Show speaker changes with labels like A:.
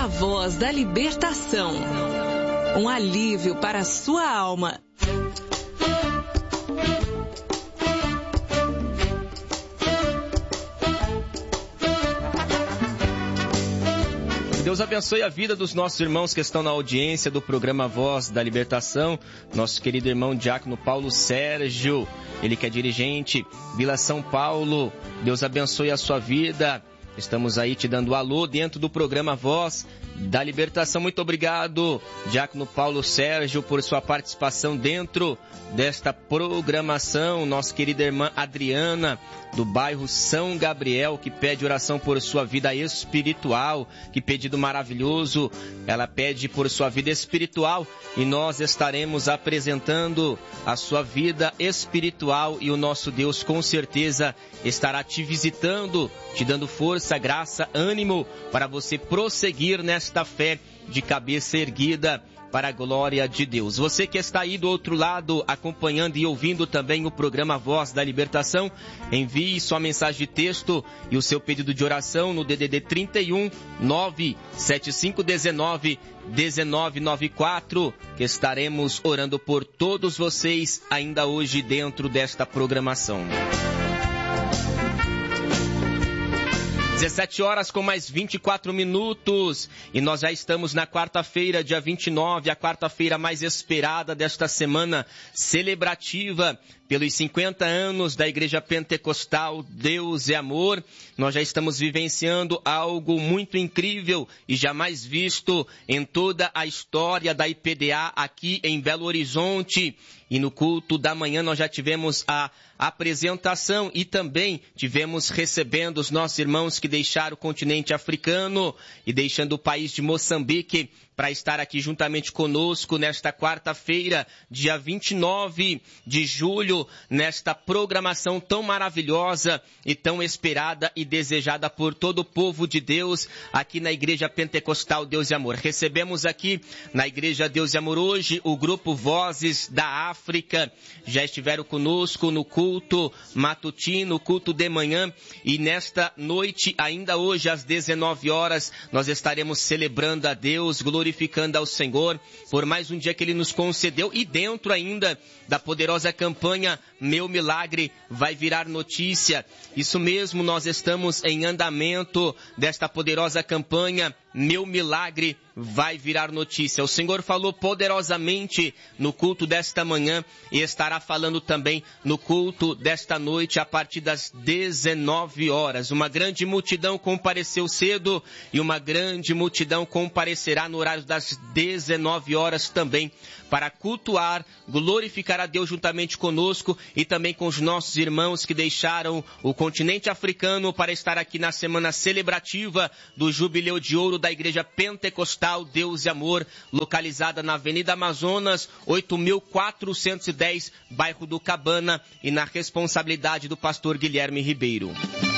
A: A Voz da Libertação. Um alívio para a sua alma.
B: Deus abençoe a vida dos nossos irmãos que estão na audiência do programa Voz da Libertação. Nosso querido irmão diácono Paulo Sérgio, ele que é dirigente Vila São Paulo. Deus abençoe a sua vida. Estamos aí te dando alô dentro do programa Voz da Libertação. Muito obrigado, diácono Paulo Sérgio, por sua participação dentro desta programação. Nossa querida irmã Adriana, do bairro São Gabriel, que pede oração por sua vida espiritual. Que pedido maravilhoso. Ela pede por sua vida espiritual e nós estaremos apresentando a sua vida espiritual e o nosso Deus com certeza estará te visitando, te dando força, graça, ânimo para você prosseguir nesta fé de cabeça erguida para a glória de Deus. Você que está aí do outro lado acompanhando e ouvindo também o programa Voz da Libertação, envie sua mensagem de texto e o seu pedido de oração no DDD 31 97519 1994, que estaremos orando por todos vocês ainda hoje dentro desta programação. 17 horas com mais 24 minutos e nós já estamos na quarta-feira, dia 29, a quarta-feira mais esperada desta semana celebrativa pelos 50 anos da Igreja Pentecostal Deus é Amor. Nós já estamos vivenciando algo muito incrível e jamais visto em toda a história da IPDA aqui em Belo Horizonte. E no culto da manhã nós já tivemos a apresentação e também tivemos recebendo os nossos irmãos que deixaram o continente africano e deixando o país de Moçambique para estar aqui juntamente conosco nesta quarta-feira, dia 29 de julho, nesta programação tão maravilhosa e tão esperada e desejada por todo o povo de Deus aqui na Igreja Pentecostal Deus e Amor. Recebemos aqui na Igreja Deus e Amor hoje o grupo Vozes da África. Já estiveram conosco no culto matutino, culto de manhã, e nesta noite, ainda hoje às 19 horas, nós estaremos celebrando a Deus, glorificando ao Senhor por mais um dia que Ele nos concedeu e dentro ainda da poderosa campanha Meu Milagre Vai Virar Notícia. Isso mesmo, nós estamos em andamento desta poderosa campanha Meu Milagre Vai Virar Notícia. O Senhor falou poderosamente no culto desta manhã e estará falando também no culto desta noite a partir das 19 horas. Uma grande multidão compareceu cedo e uma grande multidão comparecerá no horário das 19 horas também para cultuar, glorificar a Deus juntamente conosco e também com os nossos irmãos que deixaram o continente africano para estar aqui na semana celebrativa do Jubileu de Ouro da Igreja Pentecostal Deus e Amor, localizada na Avenida Amazonas, 8.410, bairro do Cabana, e na responsabilidade do pastor Guilherme Ribeiro.